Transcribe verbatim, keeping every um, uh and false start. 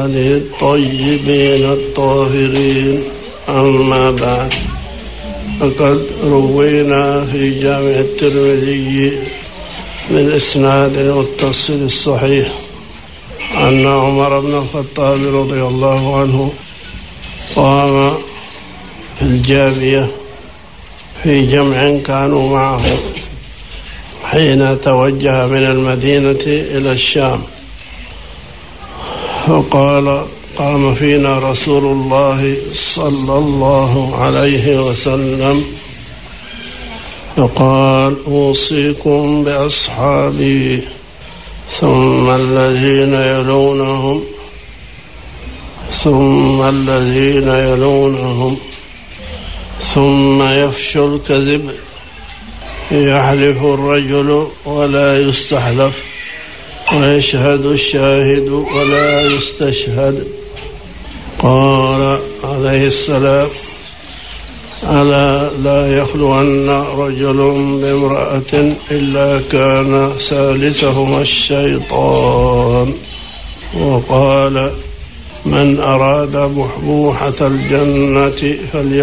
آله الطيبين الطاهرين. أما بعد، فقد روينا في جامع الترمذي بالإسناد المتصل الصحيح أن عمر بن الخطاب رضي الله عنه قام في الجابية في جمع كانوا معه حين توجه من المدينة إلى الشام، فقال: قام فينا رسول الله صلى الله عليه وسلم فقال: أوصيكم بأصحابي ثم الذين يلونهم ثم الذين يلونهم ثم يفشو الكذب، يحلف الرجل ولا يستحلف، ويشهد الشاهد ولا يستشهد. قال عليه السلام: ألا لا يخلون رجل بامرأة إلا كان ثالثهما الشيطان. وقال: من أراد بحبوحة الجنة فليأتي